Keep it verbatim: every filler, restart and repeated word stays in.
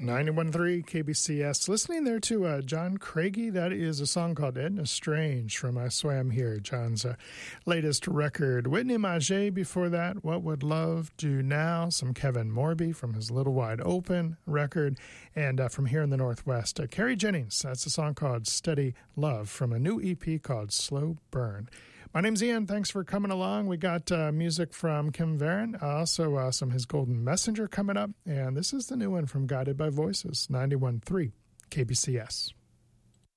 ninety-one point three K B C S. Listening there to uh, John Craigie. That is a song called Edna Strange from I Swam Here, John's uh, latest record. Whitney Maget before that, What Would Love Do Now? Some Kevin Morby from his Little Wide Open record. And uh, from here in the Northwest, uh, Carrie Jennings. That's a song called Steady Love from a new E P called Slow Burn. My name's Ian. Thanks for coming along. We got uh, music from Kim Varon, uh, also uh, some His Golden Messenger coming up, and this is the new one from Guided by Voices, ninety-one point three K B C S.